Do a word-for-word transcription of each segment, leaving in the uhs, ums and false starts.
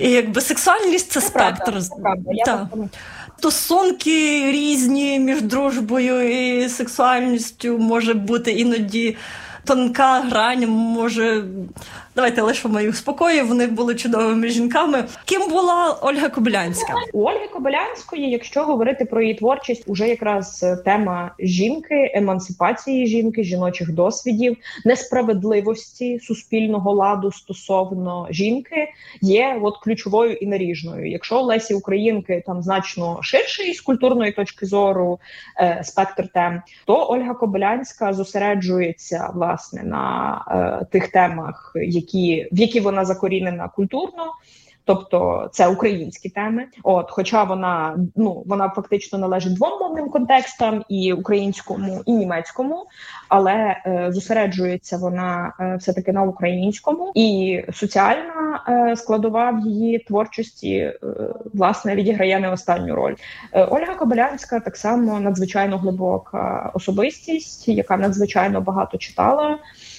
І якби сексуальність – це, це спектр. Правда, це правда. Я так. Стосунки різні між дружбою і сексуальністю може бути іноді тонка грань, може... Давайте лишимо їх в спокої, вони були чудовими жінками. Ким була Ольга Кобилянська? У Ольги Кобилянської, якщо говорити про її творчість, уже якраз тема жінки, емансипації жінки, жіночих досвідів, несправедливості суспільного ладу стосовно жінки є от ключовою і наріжною. Якщо у Лесі Українки там значно ширший з культурної точки зору е, спектр тем, то Ольга Кобилянська зосереджується, власне, на е, тих темах, які, в які вона закорінена культурно, тобто це українські теми. От, хоча вона, ну, вона фактично належить двом мовним контекстам, і українському, і німецькому, але е, зосереджується вона е, все-таки на українському. І соціальна е, складова в її творчості, е, власне, відіграє не останню роль. Е, Ольга Кобилянська так само надзвичайно глибока особистість, яка надзвичайно багато читала,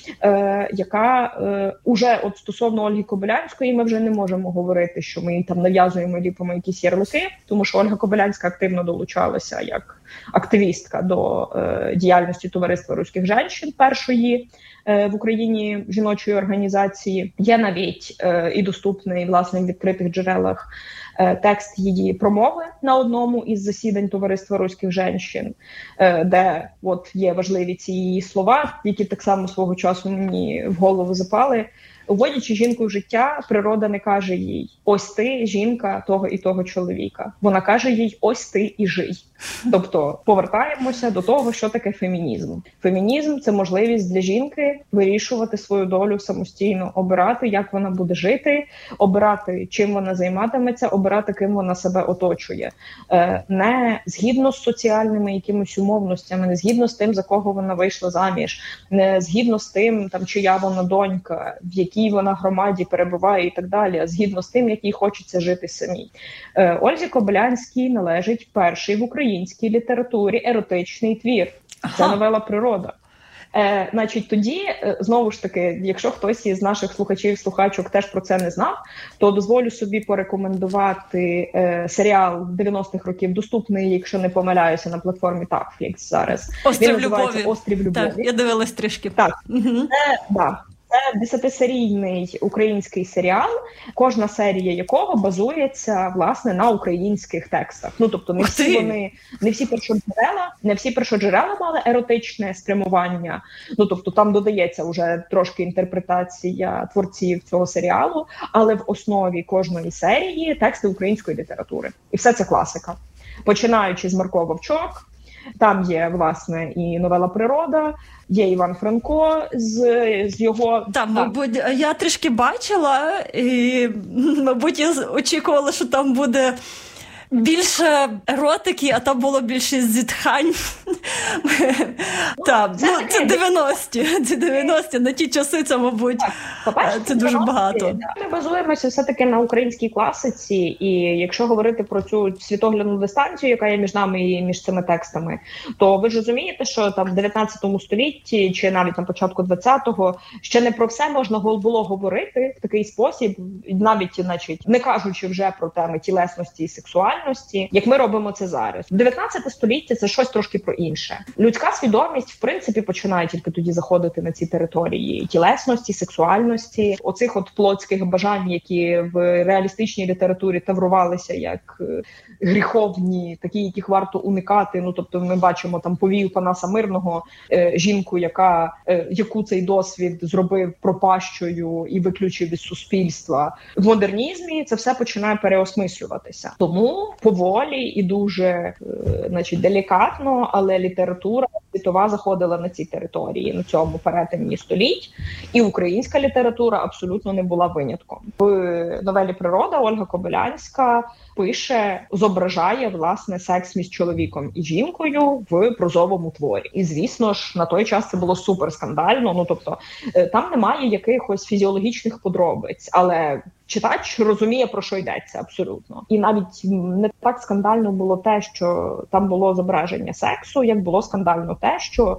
Е, яка е, уже от стосовно Ольги Кобилянської ми вже не можемо говорити, що ми їй там нав'язуємо, ліпимо якісь ярлики, тому що Ольга Кобилянська активно долучалася як активістка до е, діяльності Товариства руських жінок, першої е, в Україні жіночої організації. Є навіть е, і доступний, власне, в відкритих джерелах е, текст її промови на одному із засідань Товариства руських жінок, е, де от є важливі ці її слова, які так само свого часу мені в голову запали. Уводячи жінку в життя, природа не каже їй: ось ти, жінка того і того чоловіка. Вона каже їй: ось ти і жий. Тобто повертаємося до того, що таке фемінізм. Фемінізм – це можливість для жінки вирішувати свою долю самостійно, обирати, як вона буде жити, обирати, чим вона займатиметься, обирати, ким вона себе оточує. Не згідно з соціальними якимись умовностями, не згідно з тим, за кого вона вийшла заміж, не згідно з тим, там, чия вона донька, в якій вона громаді перебуває і так далі, а згідно з тим, як їй хочеться жити самій. Ользі Кобилянській належить перший в українській літературі еротичний твір. Це новела «Природа». Е, значить, тоді, знову ж таки, якщо хтось із наших слухачів-слухачок теж про це не знав, то дозволю собі порекомендувати е, серіал дев'яностих років, доступний, якщо не помиляюся, на платформі Netflix зараз. «Острів любові». «Острів любові». Так, я дивилась трішки. Так, угу. Це, да. Це десятисерійний український серіал, кожна серія якого базується, власне, на українських текстах. Ну, тобто, не всі вони, не всі першоджерела, не всі першоджерела мали еротичне спрямування. Ну, тобто, там додається вже трошки інтерпретація творців цього серіалу, але в основі кожної серії тексти української літератури. І все це класика. Починаючи з Марко Вовчок, там є, власне, і новела «Природа», є Іван Франко з, з його... Так, мабуть, я трішки бачила, і, мабуть, я очікувала, що там буде більше еротики, а там було більше зітхань. Так, ну, це дев'яності. Це дев'яності. На ті часи це, мабуть, це дуже багато. Ми базуємося все-таки на українській класиці, і якщо говорити про цю світоглядну дистанцію, яка є між нами і між цими текстами, то ви ж розумієте, що там в дев'ятнадцятому столітті, чи навіть на початку двадцятого, ще не про все можна було говорити в такий спосіб, навіть, значить, не кажучи вже про теми тілесності і сексуальності, як ми робимо це зараз. дев'ятнадцяте століття – це щось трошки про інше. Людська свідомість, в принципі, починає тільки тоді заходити на ці території тілесності, сексуальності, оцих от плотських бажань, які в реалістичній літературі таврувалися як гріховні, такі, яких варто уникати. Ну, тобто ми бачимо там повію Панаса Мирного, е, жінку, яка, е, яку цей досвід зробив пропащою і виключив із суспільства. В модернізмі це все починає переосмислюватися. Тому поволі і дуже, е, значить, делікатно, але література світова заходила на ці території, на цьому перетині століть, і українська література абсолютно не була винятком. В новелі «Природа» Ольга Кобилянська пише, зображає, власне, секс між чоловіком і жінкою в прозовому творі. І, звісно ж, на той час це було супер скандально, ну, тобто, там немає якихось фізіологічних подробиць, але читач розуміє, про що йдеться абсолютно. І навіть не так скандально було те, що там було зображення сексу, як було скандально те, що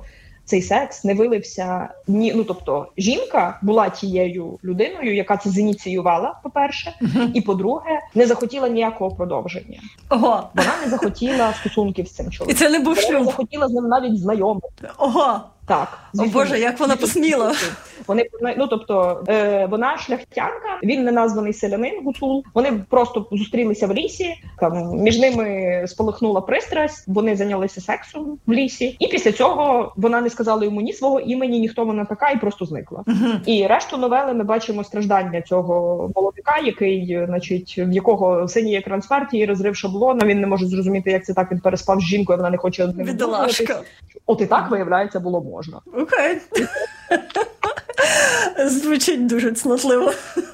цей секс не вилився ні, ну тобто жінка була тією людиною, яка це зініціювала, по-перше, uh-huh. і по-друге, не захотіла ніякого продовження. Ого. Вона не захотіла стосунків з цим чоловіком. І це не був шлюб. Вона не захотіла з ним навіть знайомити. Ого. Так, звісно. О Боже, як вона посміла. Вони, ну тобто, е, вона шляхтянка, він неназваний селянин Гуцул. Вони просто зустрілися в лісі, там між ними спалахнула пристрасть, вони зайнялися сексом в лісі, і після цього вона не сказала йому ні свого імені, ні хто вона така, і просто зникла. Uh-huh. І решту новели ми бачимо страждання цього молодика, який, значить, в якого синій екран смерті і розрив шаблона. Він не може зрозуміти, як це так, він переспав з жінкою, вона не хоче одним бідолашка. От і так, виявляється, було можна. Окей. Звучить дуже цнотливо.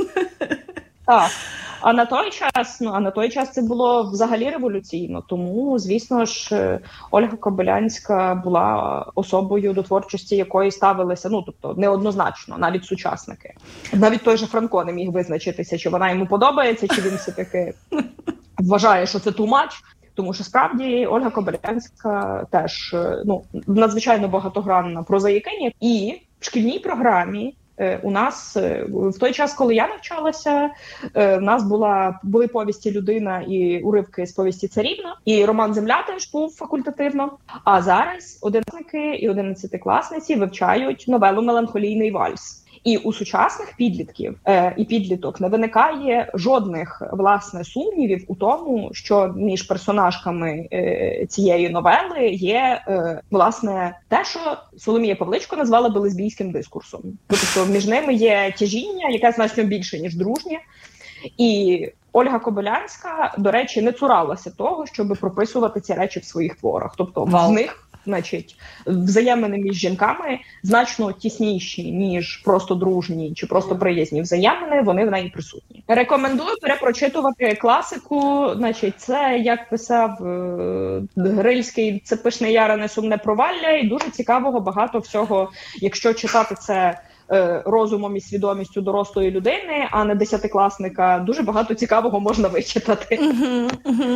Так. А на той час, ну, а на той час це було взагалі революційно. Тому, звісно ж, Ольга Кобилянська була особою, до творчості якої ставилися, ну, тобто, неоднозначно, навіть сучасники. Навіть той же Франко не міг визначитися, чи вона йому подобається, чи він все-таки вважає, що це too much. Тому що, справді, Ольга Кобилянська теж, ну, надзвичайно багатогранна прозаїкиня. І в шкільній програмі у нас, в той час, коли я навчалася, у нас була, були повісті «Людина» і уривки з повісті «Царівна», і роман «Земля» теж був факультативно. А зараз одинадцятники і одинадцятикласниці вивчають новелу «Меланхолійний вальс». І у сучасних підлітків е, і підліток не виникає жодних, власне, сумнівів у тому, що між персонажками е, цієї новели є, е, власне, те, що Соломія Павличко назвала би лесбійським дискурсом. Тобто між ними є тяжіння, яке значно більше, ніж дружнє. І Ольга Кобилянська, до речі, не цуралася того, щоб прописувати ці речі в своїх творах. Тобто wow. в них, значить, взаємини між жінками значно тісніші, ніж просто дружні чи просто приязні взаємини, вони в неї присутні. Рекомендую перепрочитувати класику, значить, це, як писав е- Грильський, це «Пишне ярене, сумне провалля», і дуже цікавого багато всього, якщо читати це розумом і свідомістю дорослої людини, а не десятикласника, дуже багато цікавого можна вичитати. Uh-huh, uh-huh.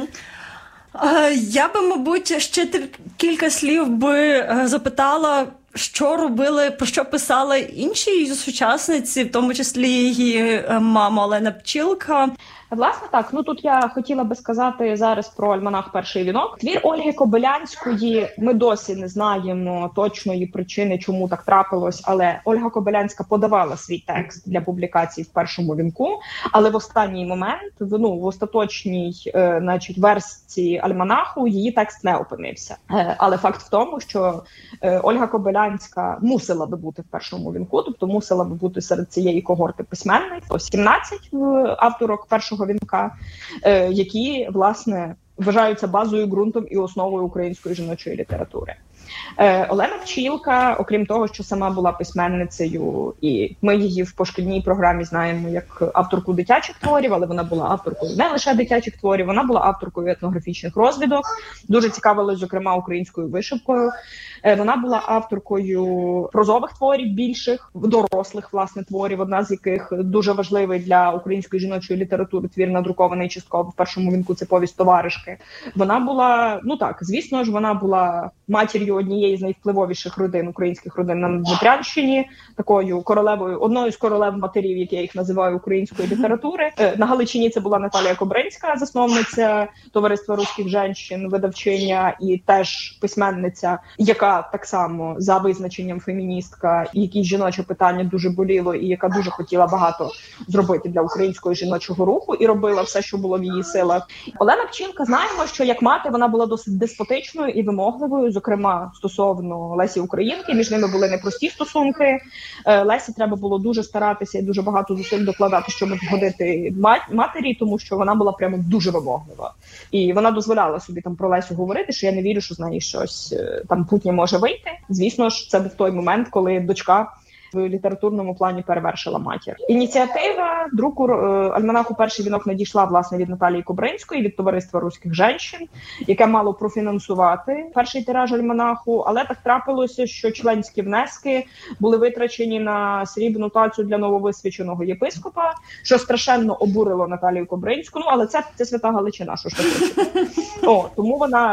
Я би, мабуть, ще кілька слів би запитала, що робили, про що писали інші її сучасниці, в тому числі її мама Олена Пчілка. Власне, так, ну тут я хотіла би сказати зараз про альманах «Перший вінок». Твір Ольги Кобилянської, ми досі не знаємо точної причини, чому так трапилось, але Ольга Кобилянська подавала свій текст для публікації в «Першому вінку», але в останній момент, ну, в остаточній, е, значить, версії альманаху її текст не опинився. Е, але факт в тому, що е, Ольга Кобилянська мусила би бути в «Першому вінку», тобто мусила би бути серед цієї когорти письменників, сімнадцять авторок «Першого вінка», е, які, власне, вважаються базою, ґрунтом і основою української жіночої літератури. Е, Олена Пчілка, окрім того, що сама була письменницею, і ми її в пошкільній програмі знаємо як авторку дитячих творів, але вона була авторкою не лише дитячих творів, вона була авторкою етнографічних розвідок, дуже цікавилась, зокрема, українською вишивкою. Е, вона була авторкою прозових творів більших, дорослих, власне, творів, одна з яких дуже важливий для української жіночої літератури твір, надрукований частково в «Першому вінку», це повість «Товаришки». Вона була, ну так, звісно ж, вона була матір'ю однієї з найвпливовіших родин, українських родин на Дніпрянщині, такою королевою, одною з королев матерів, як я їх називаю, української літератури. На Галичині це була Наталія Кобринська, засновниця Товариства руських жінок, видавчиня і теж письменниця, яка так само за визначенням феміністка, якій жіноче питання дуже боліло і яка дуже хотіла багато зробити для українського жіночого руху і робила все, що було в її силах. Олена Пчілка, знаємо, що як мати вона була досить деспотичною і вимогливою, зокрема стосовно Лесі Українки, між ними були непрості стосунки. Лесі треба було дуже старатися і дуже багато зусиль докладати, щоб вгодити матері, тому що вона була прямо дуже вимоглива. І вона дозволяла собі там про Лесю говорити, що я не вірю, що з неї щось там путнє може вийти. Звісно ж, це був той момент, коли дочка в літературному плані перевершила матір. Ініціатива друку альманаху «Перший вінок» надійшла, власне, від Наталії Кобринської, від Товариства руських жінок, яке мало профінансувати перший тираж альманаху, але так трапилося, що членські внески були витрачені на срібну тацю для нововисвяченого єпископа, що страшенно обурило Наталію Кобринську. Ну, але це, це свята Галичина, що ж таке. О, тому вона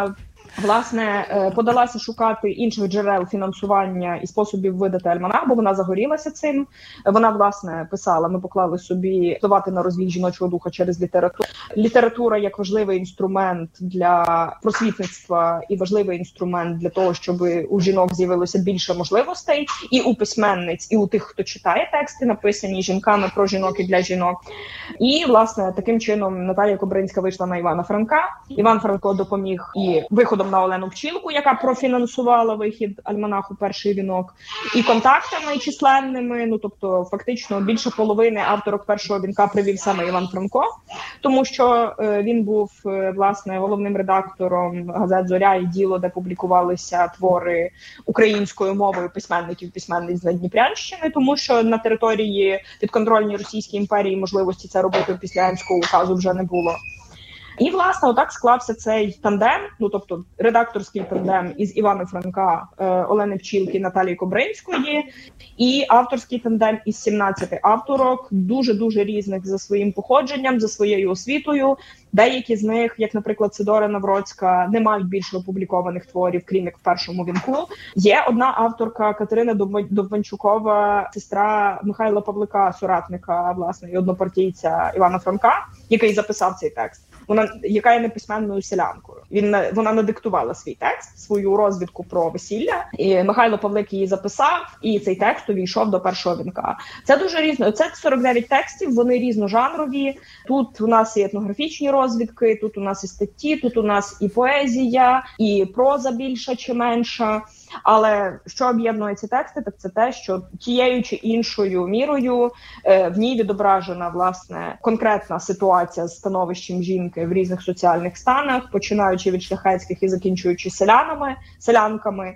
власне, подалася шукати інших джерел фінансування і способів видати альманах, бо вона загорілася цим. Вона, власне, писала, ми поклали собі впливати на розвій жіночого духа через літературу. Література як важливий інструмент для просвітництва і важливий інструмент для того, щоб у жінок з'явилося більше можливостей і у письменниць, і у тих, хто читає тексти, написані жінками про жінок і для жінок. І, власне, таким чином Наталія Кобринська вийшла на Івана Франка. Іван Франко допоміг і виходом на Олену Пчілку, яка профінансувала вихід альманаху «Перший вінок», і контактами численними, ну, тобто, фактично, більше половини авторок «Першого вінка» привів саме Іван Франко, тому що е, він був, е, власне, головним редактором газет «Зоря» і «Діло», де публікувалися твори українською мовою письменників, письменниць з Надніпрянщини, тому що на території підконтрольній Російській імперії можливості це робити після Емського указу вже не було. І, власне, отак склався цей тандем, ну, тобто редакторський тандем із Івана Франка, е, Олени Пчілки, Наталії Кобринської, і авторський тандем із сімнадцяти авторок, дуже-дуже різних за своїм походженням, за своєю освітою. Деякі з них, як, наприклад, Сидора Навроцька, не мають більше опублікованих творів, крім як в «Першому вінку». Є одна авторка, Катерина Довбанчукова, сестра Михайла Павлика, соратника, власне, і однопартійця Івана Франка, який записав цей текст. Вона, яка є неписьменною селянкою. Він, вона надиктувала свій текст, свою розвідку про весілля, і Михайло Павлик її записав, і цей текст увійшов до «Першого вінка». Це дуже різно. Це сорок дев'ять текстів, вони різножанрові. Тут у нас і етнографічні розвідки, тут у нас і статті, тут у нас і поезія, і проза більша чи менша. Але що об'єднує ці тексти, так це те, що тією чи іншою мірою е, в ній відображена, власне, конкретна ситуація з становищем жінки в різних соціальних станах, починаючи від шляхетських і закінчуючи селянами, селянками.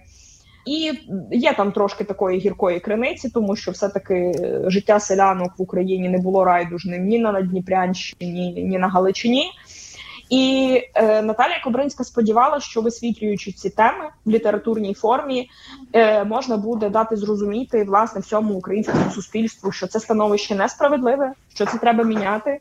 І є там трошки такої гіркої криниці, тому що все-таки життя селянок в Україні не було райдужним ні на Надніпрянщині, ні на Галичині. І е, Наталія Кобринська сподівалася, що, висвітлюючи ці теми в літературній формі, е, можна буде дати зрозуміти, власне, всьому українському суспільству, що це становище несправедливе, що це треба міняти,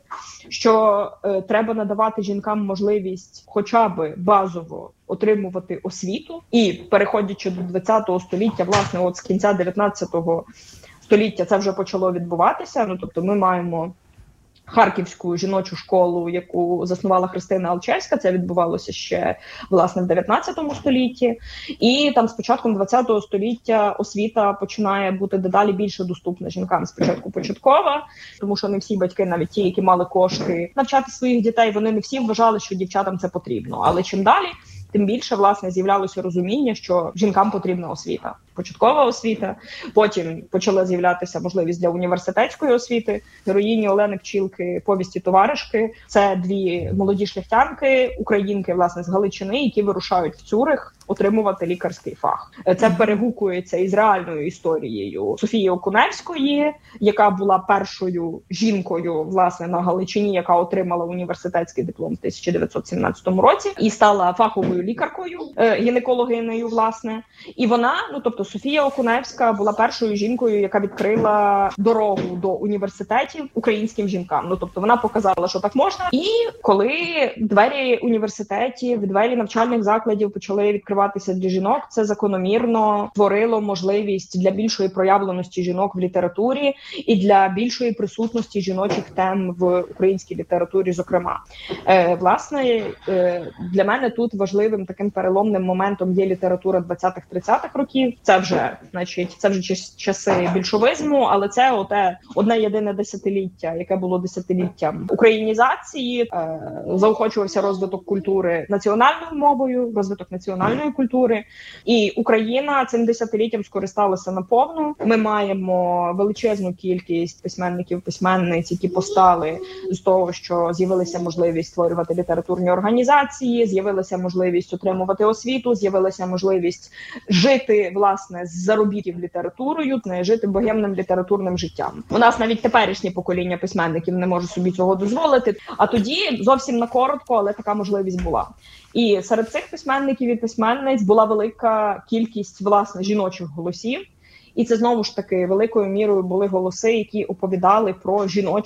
що е, треба надавати жінкам можливість хоча б базово отримувати освіту. І, переходячи до ХХ століття, власне, от з кінця дев'ятнадцятого століття це вже почало відбуватися. Ну, тобто ми маємо Харківську жіночу школу, яку заснувала Христина Алчевська, це відбувалося ще, власне, в дев'ятнадцятому столітті. І там з початком ХХ століття освіта починає бути дедалі більше доступна жінкам. Спочатку початкова, тому що не всі батьки, навіть ті, які мали кошти навчати своїх дітей, вони не всі вважали, що дівчатам це потрібно. Але чим далі, тим більше, власне, з'являлося розуміння, що жінкам потрібна освіта. Початкова освіта, потім почала з'являтися можливість для університетської освіти. Героїні Олени Пчілки «Повісті товаришки» – це дві молоді шляхтянки, українки, власне, з Галичини, які вирушають в Цюрих отримувати лікарський фах. Це перегукується із реальною історією Софії Окуневської, яка була першою жінкою, власне, на Галичині, яка отримала університетський диплом в тисяча дев'ятсот сімнадцятому році і стала фаховою лікаркою, гінекологинею, власне. І вона, ну, тобто Софія Окуневська була першою жінкою, яка відкрила дорогу до університетів українським жінкам. Ну, тобто вона показала, що так можна. І коли двері університетів, двері навчальних закладів почали відкриватися для жінок, це закономірно творило можливість для більшої проявленості жінок в літературі і для більшої присутності жіночих тем в українській літературі, зокрема. Е, власне, е, для мене тут важливим таким переломним моментом є література двадцятих-тридцятих років. Це вже, значить, це вже часи більшовизму, але це оте одне єдине десятиліття, яке було десятиліттям українізації. Е, заохочувався розвиток культури національною мовою, розвиток національної культури. І Україна цим десятиліттям скористалася наповну. Ми маємо величезну кількість письменників, письменниць, які постали з того, що з'явилася можливість створювати літературні організації, з'явилася можливість отримувати освіту, з'явилася можливість жити, власне, з заробітків літературою, не жити богемним літературним життям. У нас навіть теперішнє покоління письменників не може собі цього дозволити. А тоді зовсім на коротко, але така можливість була. І серед цих письменників і письменниць була велика кількість, власне, жіночих голосів. І це, знову ж таки, великою мірою були голоси, які оповідали про жіночий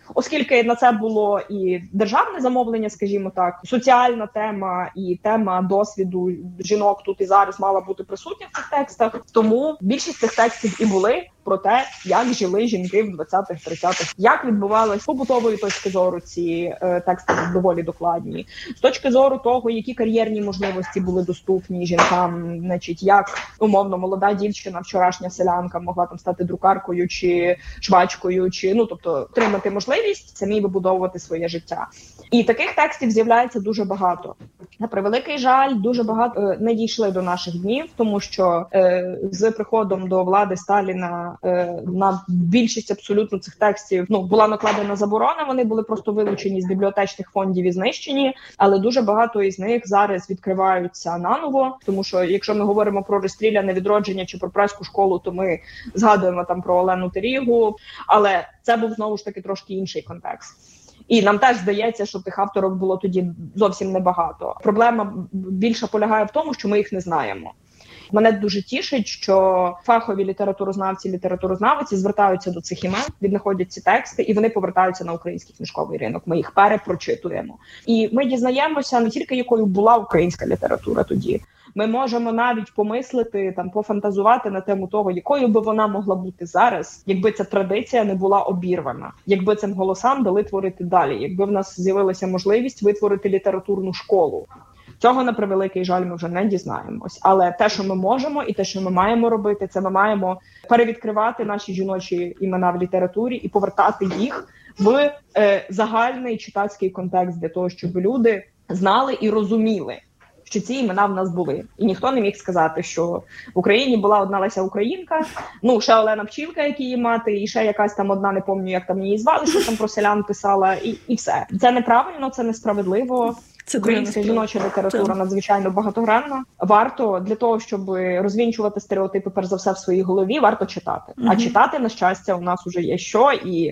Оскільки на це було і державне замовлення, скажімо так, соціальна тема і тема досвіду жінок тут і зараз мала бути присутня в цих текстах, тому більшість цих текстів і були про те, як жили жінки в двадцятих-тридцятих, як відбувалися з побутової точки зору ці е, тексти доволі докладні, з точки зору того, які кар'єрні можливості були доступні жінкам, значить, як умовно молода дівчина, вчорашня селянка могла там стати друкаркою чи швачкою, чи ну тобто отримати можливість самі вибудовувати своє життя. І таких текстів з'являється дуже багато. На превеликий жаль, дуже багато е, не дійшли до наших днів, тому що е, з приходом до влади Сталіна е, на більшість абсолютно цих текстів ну була накладена заборона, вони були просто вилучені з бібліотечних фондів і знищені, але дуже багато із них зараз відкриваються наново, тому що якщо ми говоримо про розстріляне відродження чи про Празьку школу, то ми згадуємо там про Олену Терігу, але це був знову ж таки трошки інший контекст. І нам теж здається, що тих авторок було тоді зовсім небагато. Проблема більше полягає в тому, що ми їх не знаємо. Мене дуже тішить, що фахові літературознавці, літературознавиці звертаються до цих імен, віднаходять ці тексти, і вони повертаються на український книжковий ринок. Ми їх перепрочитуємо. І ми дізнаємося не тільки, якою була українська література тоді. Ми можемо навіть помислити, там, пофантазувати на тему того, якою би вона могла бути зараз, якби ця традиція не була обірвана, якби цим голосам дали творити далі, якби в нас з'явилася можливість витворити літературну школу. Цього, на превеликий жаль, ми вже не дізнаємось. Але те, що ми можемо і те, що ми маємо робити, це ми маємо перевідкривати наші жіночі імена в літературі і повертати їх в е, загальний читацький контекст для того, щоб люди знали і розуміли, що ці імена в нас були. І ніхто не міг сказати, що в Україні була одна Леся Українка, ну, ще Олена Пчілка, як її мати, і ще якась там одна, не пам'ятаю, як там її звали, що там про селян писала, і, і все. Це неправильно, це несправедливо. Це українська жіноча література це надзвичайно багатогранна. Варто для того, щоб розвінчувати стереотипи, перш за все, в своїй голові, варто читати. Угу. А читати, на щастя, у нас уже є що, і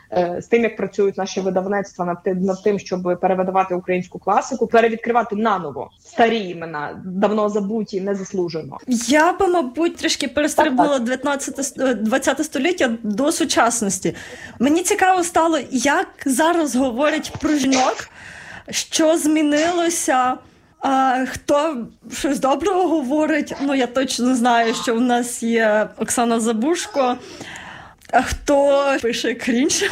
з тим, як працюють наші видавництва над тим, над тим, щоб перевидавати українську класику, перевідкривати наново старі імена, давно забуті, незаслужено. Я би, мабуть, трішки перестрибнула двадцяте століття до сучасності. Мені цікаво стало, як зараз говорять про жінок, що змінилося, а, хто щось доброго говорить. Ну, я точно знаю, що в нас є Оксана Забушко, а хто пише крінж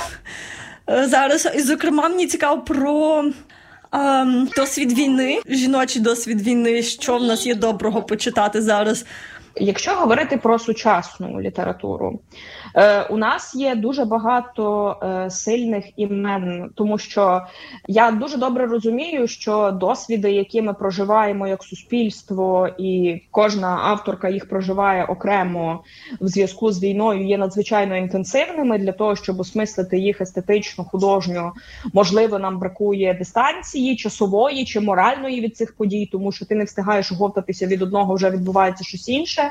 зараз. І, зокрема, мені цікаво про а, досвід війни, жіночий досвід війни, що в нас є доброго почитати зараз. Якщо говорити про сучасну літературу, е, у нас є дуже багато е, сильних імен, тому що я дуже добре розумію, що досвіди, які ми проживаємо як суспільство, і кожна авторка їх проживає окремо в зв'язку з війною, є надзвичайно інтенсивними. Для того, щоб осмислити їх естетично, художньо, можливо, нам бракує дистанції, часової чи моральної від цих подій, тому що ти не встигаєш оговтатися від одного, вже відбувається щось інше.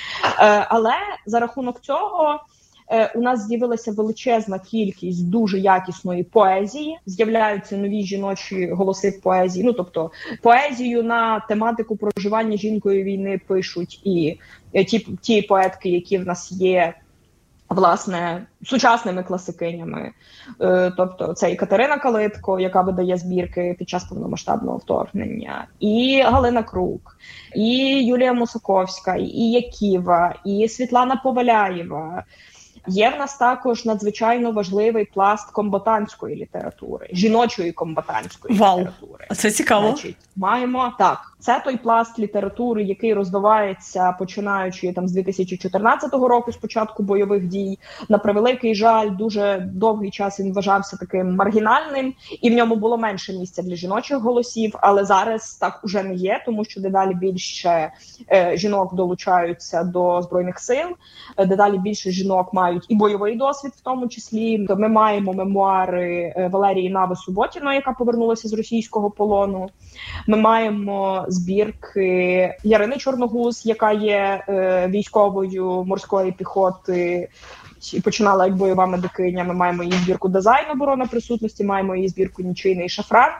Але за рахунок цього у нас з'явилася величезна кількість дуже якісної поезії, з'являються нові жіночі голоси в поезії, ну тобто поезію на тематику проживання жінкою війни пишуть і ті, ті поетки, які в нас є, власне, сучасними класикинями. Тобто це і Катерина Калитко, яка видає збірки під час повномасштабного вторгнення, і Галина Крук, і Юлія Мусаковська, і Яківа, і Світлана Поваляєва. Є в нас також надзвичайно важливий пласт комбатантської літератури, жіночої комбатантської Вау. літератури. Це цікаво. Значить, маємо так. Це той пласт літератури, який розвивається починаючи там з дві тисячі чотирнадцятого року, з початку бойових дій. На превеликий жаль, дуже довгий час він вважався таким маргінальним, і в ньому було менше місця для жіночих голосів, але зараз так уже не є, тому що дедалі більше е, жінок долучаються до Збройних сил, е, дедалі більше жінок мають і бойовий досвід в тому числі. Ми маємо мемуари е, Валерії Нави Суботіної, яка повернулася з російського полону. Ми маємо збірки Ярини Чорногуз, яка є е, військовою морської піхоти, і починала як бойова медикиня. Ми маємо її збірку «Дизайн. Оборона присутності», маємо її збірку «Нічийний шафран».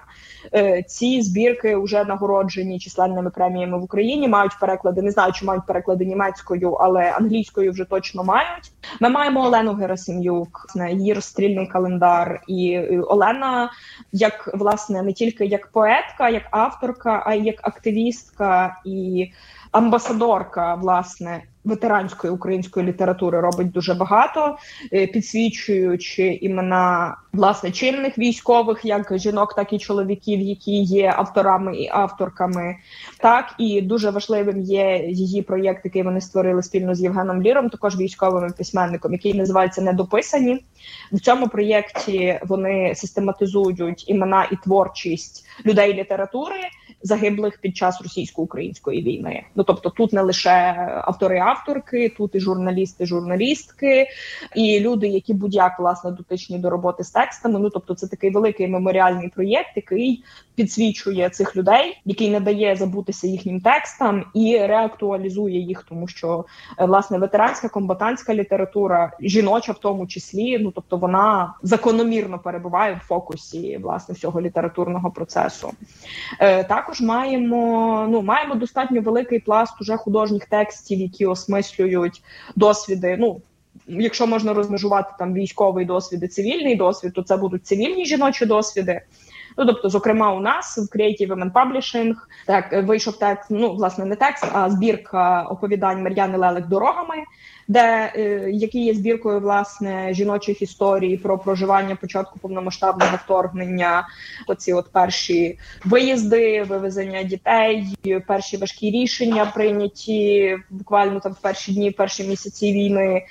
Ці збірки вже нагороджені численними преміями в Україні, мають переклади, не знаю, чи мають переклади німецькою, але англійською вже точно мають. Ми маємо Олену Герасим'юк, її «Розстрільний календар». І Олена, як, власне, не тільки як поетка, як авторка, а й як активістка і амбасадорка, власне, ветеранської української літератури робить дуже багато, підсвічуючи імена, власне, чинних військових, як жінок, так і чоловіків, які є авторами і авторками. Так, і дуже важливим є її проєкт, який вони створили спільно з Євгеном Ліром, також військовим письменником, який називається «Недописані». В цьому проєкті вони систематизують імена і творчість людей літератури, загиблих під час російсько-української війни. Ну, тобто тут не лише автори-авторки, тут і журналісти, журналістки, і люди, які будь-як, власне, дотичні до роботи з текстами. Ну, тобто це такий великий меморіальний проєкт, який підсвічує цих людей, який не дає забутися їхнім текстам і реактуалізує їх, тому що, власне, ветеранська, комбатантська література, жіноча в тому числі, ну, тобто вона закономірно перебуває в фокусі, власне, всього літературного процесу. Е, також маємо, ну, маємо достатньо великий пласт уже художніх текстів, які осмислюють досвіди, ну, якщо можна розмежувати там військовий досвід і цивільний досвід, то це будуть цивільні жіночі досвіди. Ну, тобто, зокрема, у нас в Creative Women Publishing так, вийшов текст, ну, власне, не текст, а збірка оповідань Мар'яни Лелик «Дорогами», де, е, які є збіркою, власне, жіночих історій про проживання початку повномасштабного вторгнення, оці от перші виїзди, вивезення дітей, перші важкі рішення прийняті буквально там в перші дні, перші місяці війни.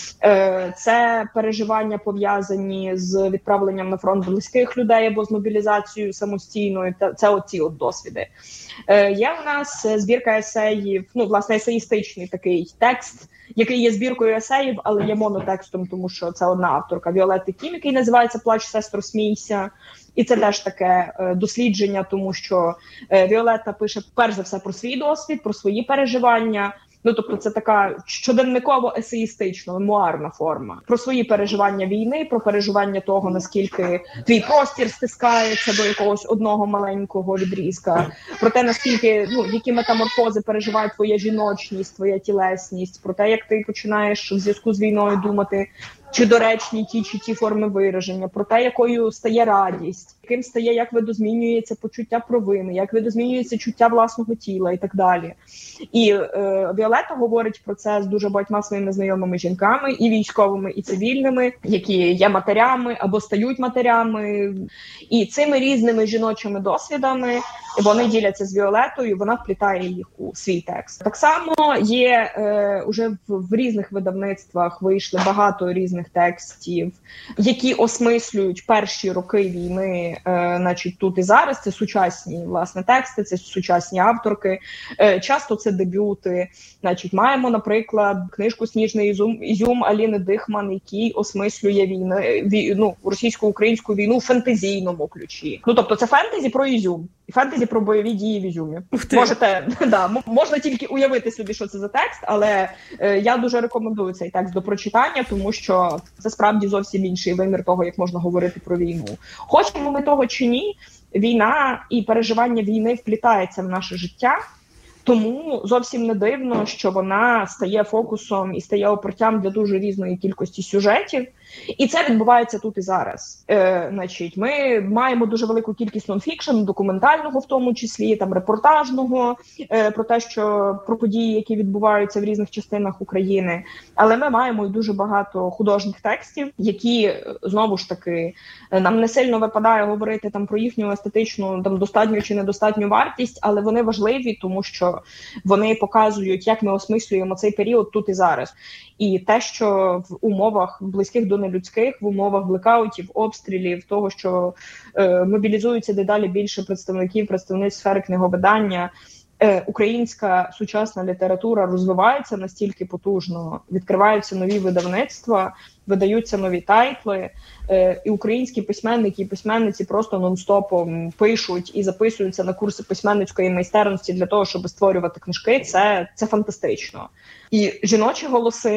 Е, це переживання пов'язані з відправленням на фронт близьких людей або з мобілізацією самостійною. Це оці от досвіди. Е, є у нас збірка есеїв, ну, власне, есеїстичний такий текст, який є збіркою есеїв, але є монотекстом, тому що це одна авторка, Віолетти Кім, який називається «Плач, сестро, смійся». І це теж таке е, дослідження, тому що е, Віолетта пише перш за все про свій досвід, про свої переживання. Ну, тобто це така щоденниково-есеїстична, мемуарна форма. Про свої переживання війни, про переживання того, наскільки твій простір стискається до якогось одного маленького відрізка, про те, наскільки, ну, які метаморфози переживає твоя жіночність, твоя тілесність, про те, як ти починаєш в зв'язку з війною думати, чи доречні ті чи ті форми вираження, про те, якою стає радість, яким стає, як видозмінюється почуття провини, як видозмінюється чуття власного тіла і так далі. І е, Віолетта говорить про це з дуже багатьма своїми знайомими жінками, і військовими, і цивільними, які є матерями або стають матерями. І цими різними жіночими досвідами вони діляться з Віолеттою, вона вплітає їх у свій текст. Так само є е, уже в, в різних видавництвах вийшли багато різних текстів, які осмислюють перші роки війни, е, значить, тут і зараз. Це сучасні, власне, тексти, це сучасні авторки. Е, часто це дебюти. Значить, маємо, наприклад, книжку «Сніжний ізюм», ізюм Аліни Дихман, який осмислює війну, вій, ну, російсько-українську війну в фентезійному ключі. Ну, тобто це фентезі про ізюм. І фентезі про бойові дії в Ізюмі. Можете, да, можна тільки уявити собі, що це за текст, але е, я дуже рекомендую цей текст до прочитання, тому що це справді зовсім інший вимір того, як можна говорити про війну. Хочемо ми того чи ні, війна і переживання війни вплітається в наше життя, тому зовсім не дивно, що вона стає фокусом і стає опортям для дуже різної кількості сюжетів. І це відбувається тут і зараз. Е, значить, ми маємо дуже велику кількість нонфікшн, документального в тому числі, там репортажного, е, про те, що про події, які відбуваються в різних частинах України. Але ми маємо і дуже багато художніх текстів, які, знову ж таки, нам не сильно випадає говорити там про їхню естетичну там достатню чи недостатню вартість, але вони важливі, тому що вони показують, як ми осмислюємо цей період тут і зараз. І те, що в умовах близьких до нелюдських, в умовах блекаутів, обстрілів, того, що е, мобілізуються дедалі більше представників, представниць сфери книговидання, е, українська сучасна література розвивається настільки потужно, відкриваються нові видавництва, видаються нові тайтли, е, і українські письменники і письменниці просто нон-стопом пишуть і записуються на курси письменницької майстерності для того, щоб створювати книжки. Це, це фантастично. І жіночі голоси,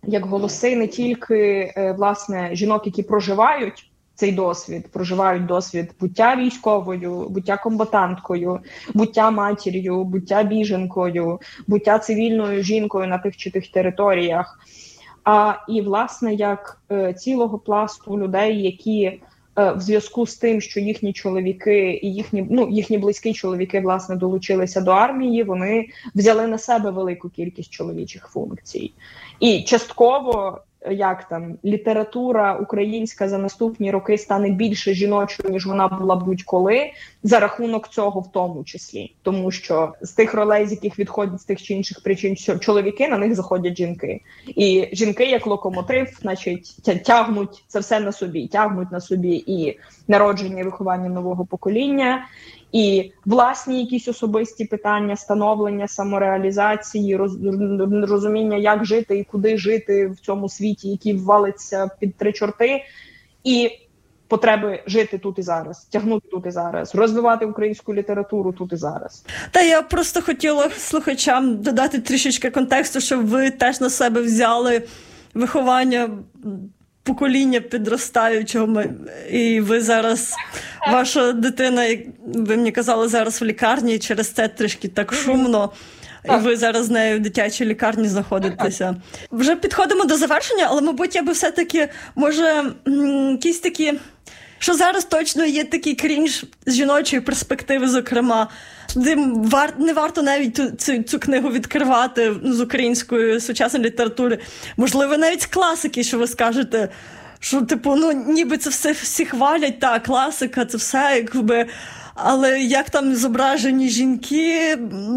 як голоси не тільки, власне, жінок, які проживають цей досвід, проживають досвід буття військовою, буття комбатанткою, буття матір'ю, буття біженкою, буття цивільною жінкою на тих чи тих територіях, а і, власне, як е, цілого пласту людей, які е, в зв'язку з тим, що їхні чоловіки і їхні, ну, їхні близькі чоловіки, власне, долучилися до армії, вони взяли на себе велику кількість чоловічих функцій. І частково, як там, література українська за наступні роки стане більше жіночою, ніж вона була будь-коли, за рахунок цього в тому числі. Тому що з тих ролей, з яких відходять з тих чи інших причин чоловіки, на них заходять жінки. І жінки, як локомотив, значить, тягнуть це все на собі. Тягнуть на собі і народження, і виховання нового покоління, і власні якісь особисті питання, становлення, самореалізації, роз, розуміння, як жити і куди жити в цьому світі, який ввалиться під три чорти, і потреби жити тут і зараз, тягнути тут і зараз, розвивати українську літературу тут і зараз. Та я просто хотіла слухачам додати трішечки контексту, щоб ви теж на себе взяли виховання покоління підростаючого, і ви зараз, ваша дитина, як ви мені казали, зараз в лікарні, і через це трішки так шумно, і ви зараз з нею в дитячій лікарні знаходитеся. Вже підходимо до завершення, але, мабуть, я би все-таки, може, якісь такі, що зараз точно є такий крінж з жіночої перспективи, зокрема, де вар, не варто навіть ту, цю, цю книгу відкривати з української сучасної літератури. Можливо, навіть з класики, що ви скажете, що, типу, ну, ніби це все всі хвалять, та класика, це все, якби, але як там зображені жінки...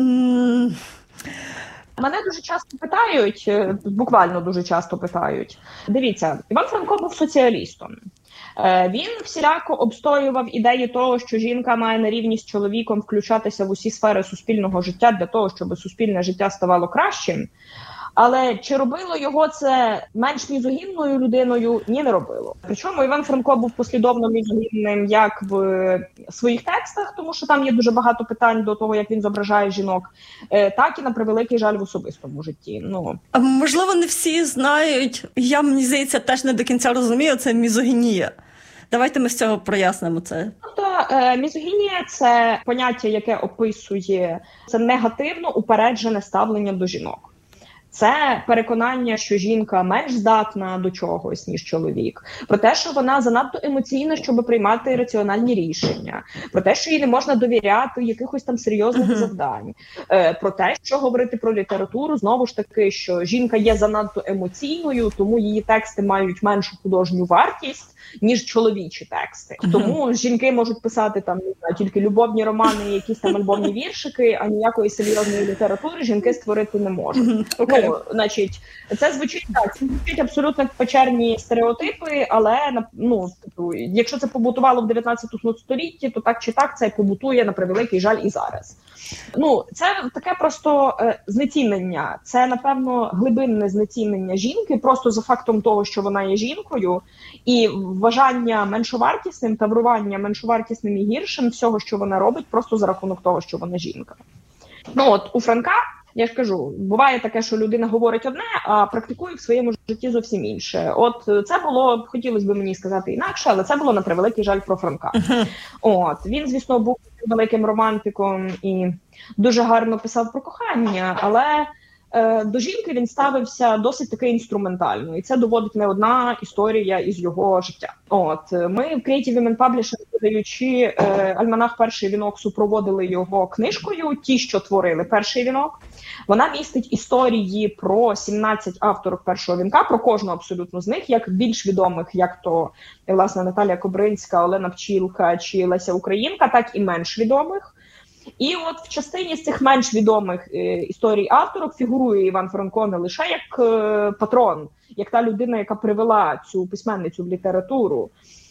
М- Мене дуже часто питають, буквально дуже часто питають. Дивіться, Іван Франко був соціалістом. Він всіляко обстоював ідеї того, що жінка має на рівні з чоловіком включатися в усі сфери суспільного життя для того, щоб суспільне життя ставало кращим. Але чи робило його це менш мізогінною людиною? Ні, не робило. Причому Іван Франко був послідовно мізогінним як в своїх текстах, тому що там є дуже багато питань до того, як він зображає жінок, так і, на превеликий жаль, в особистому житті. Ну, а можливо, не всі знають, я, мені здається, теж не до кінця розумію, це мізогінія. Давайте ми з цього прояснимо це. Тобто е, мізогінія – це поняття, яке описує це негативно упереджене ставлення до жінок. Це переконання, що жінка менш здатна до чогось, ніж чоловік. Про те, що вона занадто емоційна, щоб приймати раціональні рішення. Про те, що їй не можна довіряти якихось там серйозних uh-huh. завдань. Е, про те, що говорити про літературу, знову ж таки, що жінка є занадто емоційною, тому її тексти мають меншу художню вартість, ніж чоловічі тексти. Uh-huh. Тому жінки можуть писати там, не знаю, тільки любовні романи, якісь там альбомні віршики, а ніякої серйозної літератури жінки створити не можуть. Uh-huh. Okay. Ну, значить, це звучить так, це звучить абсолютно печерні стереотипи, але, ну, якщо це побутувало в дев'ятнадцятому столітті, то так чи так це побутує, на превеликий жаль, і зараз. Ну, це таке просто е, знецінення, це, напевно, глибинне знецінення жінки, просто за фактом того, що вона є жінкою, і вважання меншовартісним, таврування меншовартісним і гіршим всього, що вона робить, просто за рахунок того, що вона жінка. Ну, от, у Франка, я ж кажу, буває таке, що людина говорить одне, а практикує в своєму житті зовсім інше. От це було, хотілося б мені сказати інакше, але це було, на превеликий жаль, про Франка. Uh-huh. От, він, звісно, був великим романтиком і дуже гарно писав про кохання, але е, до жінки він ставився досить таки інструментально. І це доводить не одна історія із його життя. От, ми в Creative Women Publishing, подаючи е, альманах «Перший вінок», супроводили його книжкою «Ті, що творили перший вінок». Вона містить історії про сімнадцять авторок першого вінка, про кожну абсолютно з них, як більш відомих, як то, власне, Наталія Кобринська, Олена Пчілка чи Леся Українка, так і менш відомих. І от в частині з цих менш відомих е, історій авторок фігурує Іван Франко не лише як е, патрон, як та людина, яка привела цю письменницю в літературу,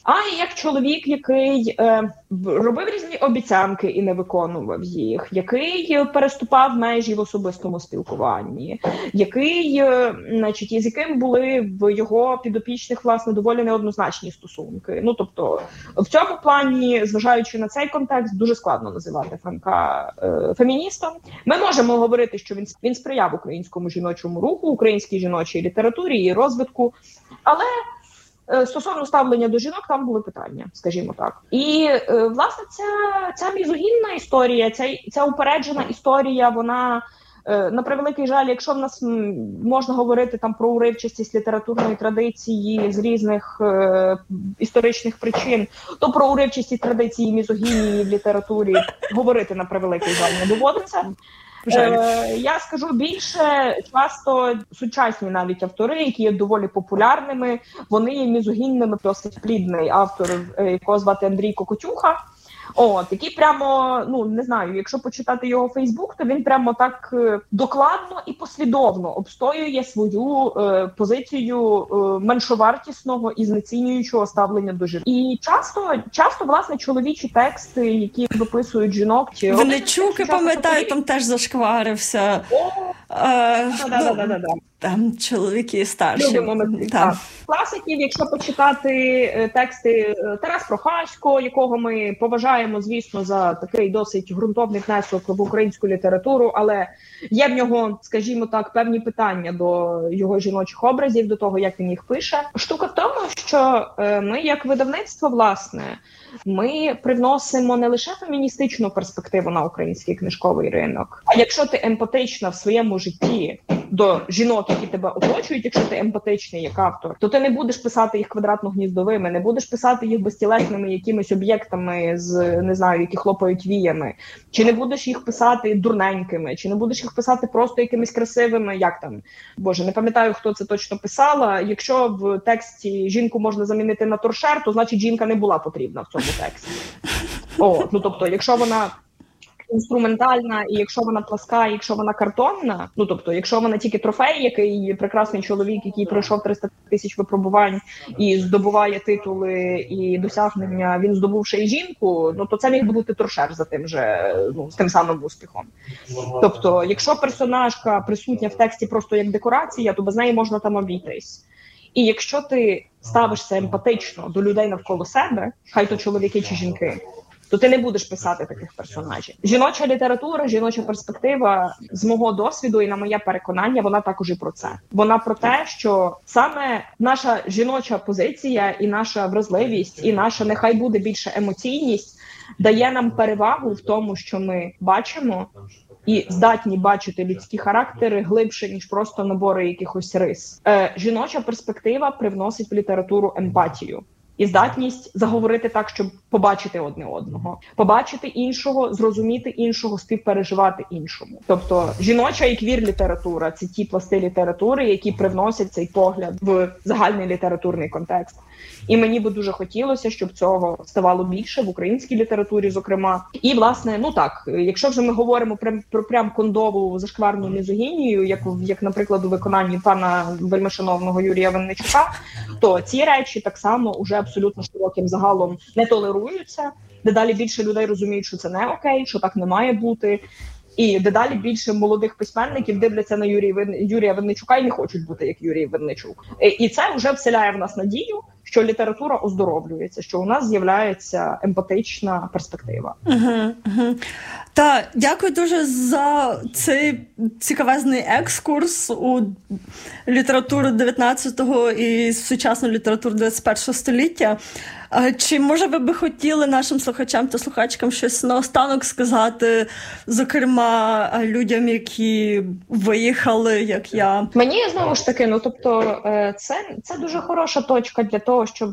а і як чоловік, який е, робив різні обіцянки і не виконував їх, який переступав межі в особистому спілкуванні, який, е, значить, із яким були в його підопічних, власне, доволі неоднозначні стосунки. Ну, тобто, в цьому плані, зважаючи на цей контекст, дуже складно називати Франка е, феміністом. Ми можемо говорити, що він, він сприяв українському жіночому руху, українській жіночій літературі і розвитку, але стосовно ставлення до жінок, там були питання, скажімо так. І, власне, ця, ця мізогінна історія, ця, ця упереджена історія, вона, на превеликий жаль, якщо в нас можна говорити там про уривчастість літературної традиції з різних е, історичних причин, то про уривчасті традиції мізогінії в літературі говорити, на превеликий жаль, не доводиться. Е, я скажу більше, часто сучасні навіть автори, які є доволі популярними, вони є мізогінними. Досить плідний автор, якого звати Андрій Кокотюха. От, який прямо, ну, не знаю, якщо почитати його Фейсбук, то він прямо так е, докладно і послідовно обстоює свою е, позицію е, меншовартісного і знецінюючого ставлення до жінок. І часто, часто, власне, чоловічі тексти, які виписують жінок... чи Винничук, я пам'ятаю, там теж зашкварився. Там чоловіки старші. Так. Класиків, якщо почитати е, тексти Тарас Прохасько, якого ми поважаємо, звісно, за такий досить ґрунтовний внесок в українську літературу, але є в нього, скажімо так, певні питання до його жіночих образів, до того, як він їх пише. Штука в тому, що е, ми, як видавництво, власне, ми привносимо не лише феміністичну перспективу на український книжковий ринок, а якщо ти емпатична в своєму житті до жінок, які тебе оточують, якщо ти емпатичний як автор, то ти не будеш писати їх квадратно-гніздовими, не будеш писати їх безтілесними якимись об'єктами з, не знаю, які хлопають віями, чи не будеш їх писати дурненькими, чи не будеш їх писати просто якимись красивими, як там, боже, не пам'ятаю, хто це точно писала, якщо в тексті жінку можна замінити на торшер, то значить жінка не була потрібна в цьому тексті. О, ну тобто, якщо вона інструментальна, і якщо вона пласка, і якщо вона картонна, ну тобто, якщо вона тільки трофей, який прекрасний чоловік, який пройшов триста тисяч випробувань і здобуває титули і досягнення, він здобув ще й жінку, ну то це міг бути торшер за тим же, ну, з тим самим успіхом. Тобто, якщо персонажка присутня в тексті просто як декорація, то без неї можна там обійтись. І якщо ти ставишся емпатично до людей навколо себе, хай то чоловіки чи жінки, то ти не будеш писати таких персонажів. Жіноча література, жіноча перспектива, з мого досвіду і на моє переконання, вона також і про це. Вона про те, що саме наша жіноча позиція і наша вразливість, і наша, нехай буде більше емоційність, дає нам перевагу в тому, що ми бачимо і здатні бачити людські характери глибше, ніж просто набори якихось рис. Е, жіноча перспектива привносить в літературу емпатію. І здатність заговорити так, щоб побачити одне одного, побачити іншого, зрозуміти іншого, співпереживати іншому. Тобто жіноча і квір-література – це ті пласти літератури, які привносять цей погляд в загальний літературний контекст. І мені би дуже хотілося, щоб цього ставало більше в українській літературі, зокрема. І, власне, ну так, якщо вже ми говоримо про, про прям кондову зашкварну мізогінію, як, як, наприклад, у виконанні пана вельмишановного Юрія Винничука, то ці речі так само уже абсолютно широким загалом не толеруються. Дедалі більше людей розуміють, що це не окей, що так не має бути. І дедалі більше молодих письменників дивляться на Юрія, Вин... Юрія Винничука і не хочуть бути як Юрій Винничук. І це вже вселяє в нас надію, що література оздоровлюється, що у нас з'являється емпатична перспектива. Угу, угу. Та, дякую дуже за цей цікавезний екскурс у літературу дев'ятнадцятого і сучасну літературу двадцять першого століття. Чи, може, ви би хотіли нашим слухачам та слухачкам щось наостанок сказати, зокрема, людям, які виїхали, як я? Мені, знову ж таки, ну, тобто, це, це дуже хороша точка для того, щоб,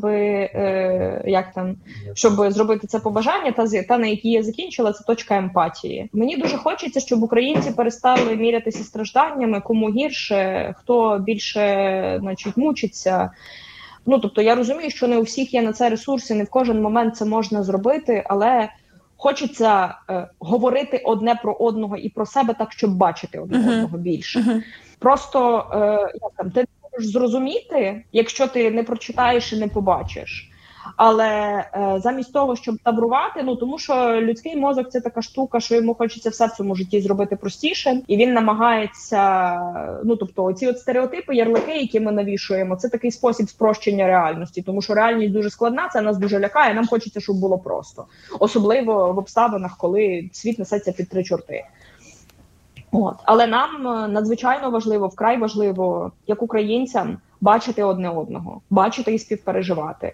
як там, щоб зробити це побажання, та, та на якій я закінчила, це точка емпатії. Мені дуже хочеться, щоб українці перестали мірятися стражданнями, кому гірше, хто більше, значить, мучиться. Ну, тобто, я розумію, що не у всіх є на це ресурси, не в кожен момент це можна зробити, але хочеться е, говорити одне про одного і про себе так, щоб бачити одне uh-huh. одного більше. Uh-huh. Просто, е, як там, ти не можеш зрозуміти, якщо ти не прочитаєш і не побачиш. Але е, замість того, щоб таврувати, ну тому що людський мозок – це така штука, що йому хочеться все в цьому житті зробити простіше, і він намагається, ну тобто оці от стереотипи, ярлики, які ми навішуємо, це такий спосіб спрощення реальності, тому що реальність дуже складна, це нас дуже лякає, нам хочеться, щоб було просто. Особливо в обставинах, коли світ несеться під три чорти. От. Але нам надзвичайно важливо, вкрай важливо, як українцям, бачити одне одного, бачити і співпереживати.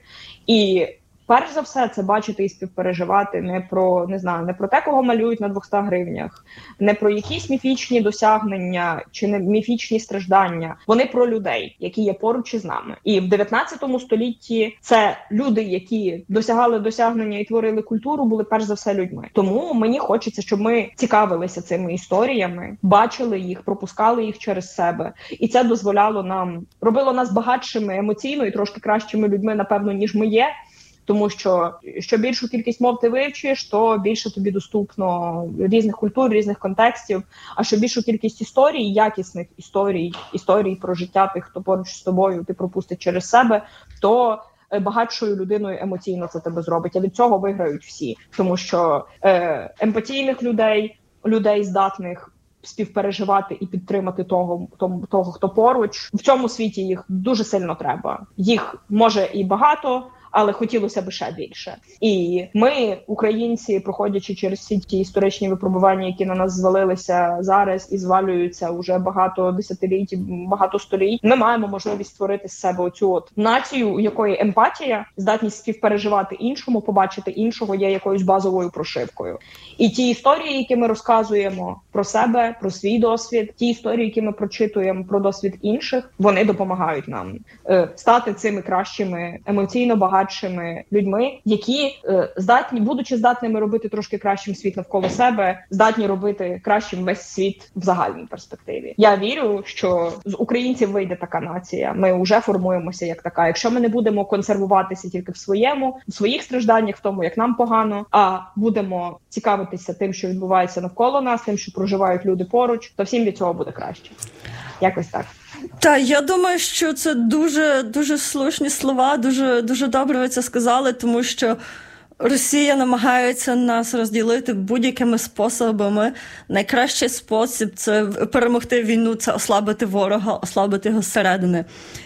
І перш за все, це бачити і співпереживати не про, не знаю, не про те, кого малюють на двохстах гривнях, не про якісь міфічні досягнення чи не міфічні страждання. Вони про людей, які є поруч із нами. І в дев'ятнадцятому столітті це люди, які досягали досягнення і творили культуру, були перш за все людьми. Тому мені хочеться, щоб ми цікавилися цими історіями, бачили їх, пропускали їх через себе. І це дозволяло нам, робило нас багатшими емоційно і трошки кращими людьми, напевно, ніж ми є. Тому що, що більшу кількість мов ти вивчиш, то більше тобі доступно різних культур, різних контекстів. А що більшу кількість історій, якісних історій, історій про життя тих, хто поруч з тобою, ти пропустиш через себе, то багатшою людиною емоційно це тебе зробить. А від цього виграють всі. Тому що е, емпатійних людей, людей здатних співпереживати і підтримати того, того, того, хто поруч, в цьому світі їх дуже сильно треба. Їх може і багато, але хотілося б ще більше. І ми, українці, проходячи через всі ті історичні випробування, які на нас звалилися зараз і звалюються уже багато десятиліть, багато століть, ми маємо можливість створити з себе оцю от націю, у якої емпатія, здатність співпереживати іншому, побачити іншого є якоюсь базовою прошивкою. І ті історії, які ми розказуємо про себе, про свій досвід, ті історії, які ми прочитуємо про досвід інших, вони допомагають нам е, стати цими кращими, емоційно багатшими людьми, які е, здатні, будучи здатними робити трошки кращим світ навколо себе, здатні робити кращим весь світ в загальній перспективі. Я вірю, що з українців вийде така нація. Ми вже формуємося як така. Якщо ми не будемо консервуватися тільки в своєму, в своїх стражданнях, в тому, як нам погано, а будемо цікавитися тим, що відбувається навколо нас, тим, що проживають люди поруч, то всім від цього буде краще. Якось так. Та, я думаю, що це дуже, дуже слушні слова, дуже, дуже добре ви це сказали, тому що Росія намагається нас розділити будь-якими способами. Найкращий спосіб – це перемогти війну, це ослабити ворога, ослабити його зсередини.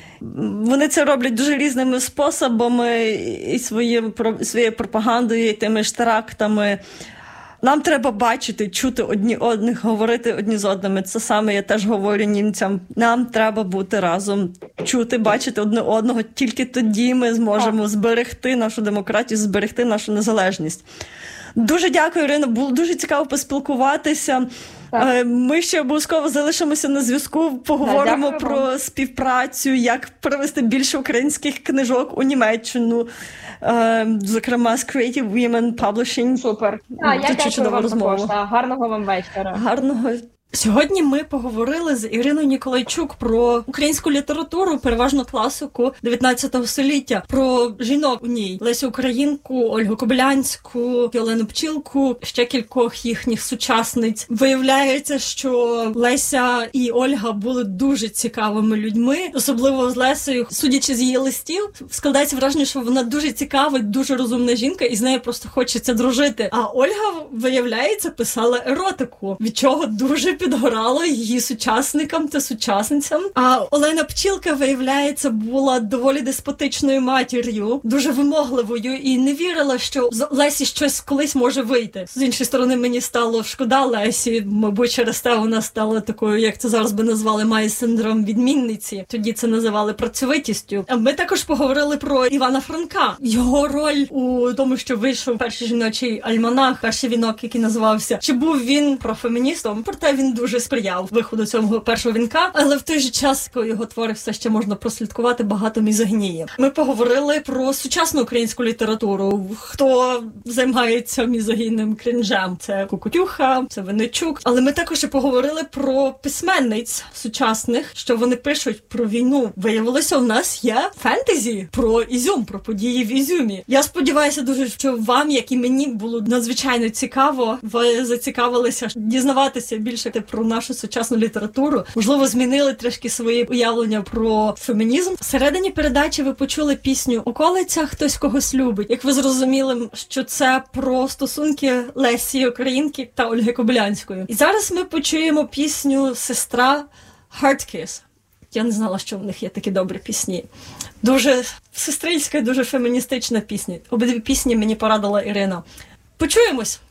Вони це роблять дуже різними способами, і своєю, своєю пропагандою, і тими ж терактами. Нам треба бачити, чути одні одних, говорити одні з одними. Це саме я теж говорю німцям. Нам треба бути разом, чути, бачити одне одного. Тільки тоді ми зможемо зберегти нашу демократію, зберегти нашу незалежність. Дуже дякую, Ірино. Було дуже цікаво поспілкуватися. Так. Ми ще обов'язково залишимося на зв'язку, поговоримо так, про вам. співпрацю, як привести більше українських книжок у Німеччину, зокрема з Creative Women Publishing. Супер. А, я дякую вам також. Гарного вам вечора. Гарного. Сьогодні ми поговорили з Іриною Ніколайчук про українську літературу, переважно класику дев'ятнадцятого століття, про жінок у ній. Лесю Українку, Ольгу Кобилянську, Олену Пчілку, ще кількох їхніх сучасниць. Виявляється, що Леся і Ольга були дуже цікавими людьми, особливо з Лесею. Судячи з її листів, складається враження, що вона дуже цікава, дуже розумна жінка, і з нею просто хочеться дружити. А Ольга, виявляється, писала еротику, від чого дуже підгорало її сучасникам та сучасницям. А Олена Пчілка, виявляється, була доволі деспотичною матір'ю, дуже вимогливою і не вірила, що з Лесі щось колись може вийти. З іншої сторони, мені стало шкода Лесі, мабуть, через те вона стала такою, як це зараз би назвали, має синдром відмінниці. Тоді це називали працьовитістю. А ми також поговорили про Івана Франка. Його роль у тому, що вийшов перший жіночий альманах, перший вінок, який називався. Чи був він профеміністом? Проте він дуже сприяв виходу цього першого вінка, але в той же час, коли його твори все ще можна прослідкувати, багато мізогнії. Ми поговорили про сучасну українську літературу. Хто займається мізогінним крінжем? Це Кукутюха, це Винничук. Але ми також і поговорили про письменниць сучасних, що вони пишуть про війну. Виявилося, у нас є фентезі про Ізюм, про події в Ізюмі. Я сподіваюся дуже, що вам, як і мені, було надзвичайно цікаво. Ви зацікавилися дізнаватися більше говорити про нашу сучасну літературу, можливо, змінили трішки свої уявлення про фемінізм. Всередині передачі ви почули пісню «Околиця, хтось когось любить». Як ви зрозуміли, що це про стосунки Лесі Українки та Ольги Кобилянської. І зараз ми почуємо пісню «Сестра Heart Kiss». Я не знала, що в них є такі добрі пісні. Дуже сестринська, дуже феміністична пісня. Обидві пісні мені порадила Ірина. Почуємось!